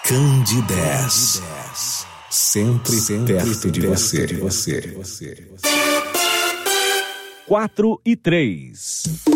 Candidez. Sempre perto de você. 4 e 3.